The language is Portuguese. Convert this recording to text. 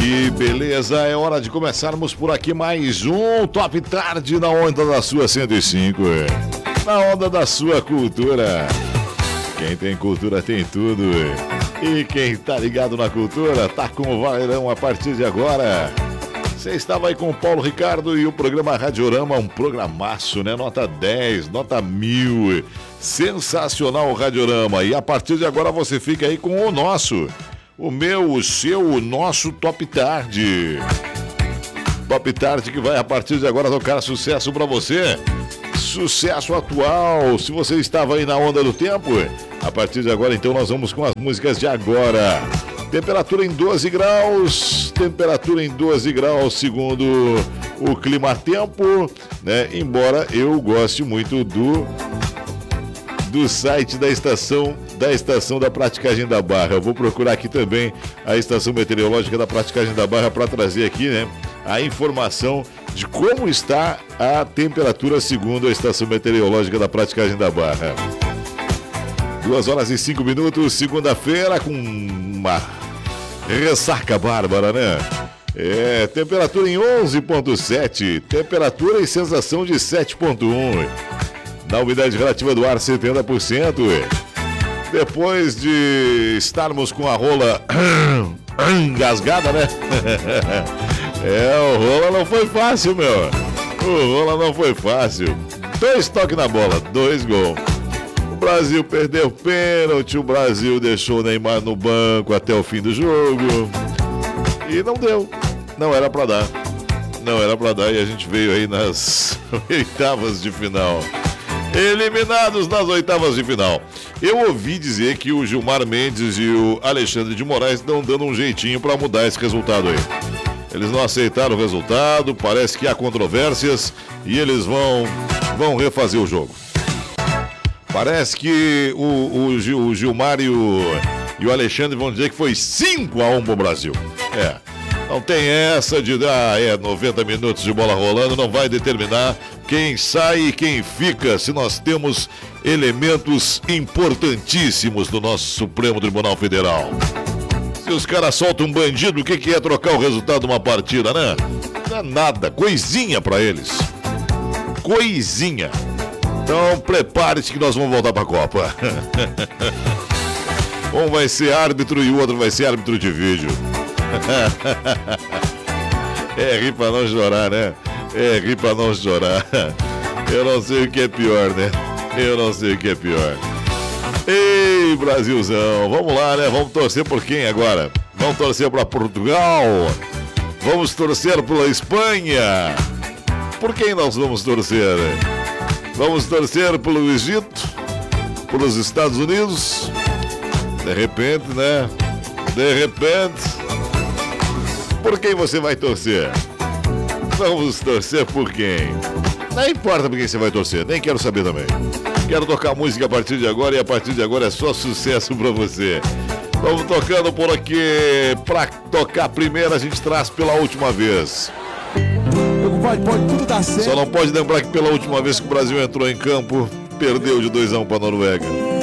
Que beleza, é hora de começarmos por aqui mais um Top Tarde na onda da sua 105, na onda da sua cultura. Quem tem cultura tem tudo. E quem tá ligado na cultura tá com o Valerão a partir de agora. Você estava aí com o Paulo Ricardo e o programa Radiorama, um programaço, né? Nota 10, nota 1000. Sensacional o Radiorama. E a partir de agora você fica aí com o nosso. O meu, o seu, o nosso Top Tarde. Top Tarde que vai a partir de agora tocar sucesso pra você. Sucesso atual. Se você estava aí na onda do tempo, a partir de agora então nós vamos com as músicas de agora. Temperatura em 12 graus. Temperatura em 12 graus segundo o clima-tempo, né? Embora eu goste muito do site da estação da Praticagem da Barra. Eu vou procurar aqui também a estação meteorológica da Praticagem da Barra para trazer aqui, né, a informação de como está a temperatura segundo a estação meteorológica da Praticagem da Barra. 2h05, segunda-feira, com uma ressaca bárbara, né? Temperatura em 11,7, temperatura e sensação de 7,1. Na umidade relativa do ar, 70%. Depois de estarmos com a rola engasgada, né? O rola não foi fácil, meu. O rola não foi fácil. 2 toques na bola, 2 gols. O Brasil perdeu pênalti, o Brasil deixou o Neymar no banco até o fim do jogo. E não deu. Não era pra dar. Não era pra dar e a gente veio aí nas oitavas de final. Eliminados nas oitavas de final. Eu ouvi dizer que o Gilmar Mendes e o Alexandre de Moraes estão dando um jeitinho para mudar esse resultado aí. Eles não aceitaram o resultado, parece que há controvérsias e eles vão refazer o jogo. Parece que o Gilmar e o Alexandre vão dizer que foi 5-1 pro Brasil. Não tem essa de 90 minutos de bola rolando, não vai determinar quem sai e quem fica, se nós temos elementos importantíssimos no nosso Supremo Tribunal Federal. Se os caras soltam um bandido, o que é trocar o resultado de uma partida, né? Não é nada, coisinha pra eles. Coisinha. Então prepare-se que nós vamos voltar pra Copa. Um vai ser árbitro e o outro vai ser árbitro de vídeo. Rir pra não chorar, né? Rir pra não chorar. Eu não sei o que é pior, né? Eu não sei o que é pior. Ei, Brasilzão, vamos lá, né? Vamos torcer por quem agora? Vamos torcer pra Portugal? Vamos torcer pela Espanha? Por quem nós vamos torcer? Vamos torcer pelo Egito? Pelos Estados Unidos? De repente, né? De repente. Por quem você vai torcer? Vamos torcer por quem? Não importa por quem você vai torcer, nem quero saber também. Quero tocar música a partir de agora e a partir de agora é só sucesso pra você. Vamos tocando por aqui. Pra tocar primeiro a gente traz pela última vez. Pode tudo dar certo. Só não pode lembrar que pela última vez que o Brasil entrou em campo, perdeu de 2-1 pra Noruega.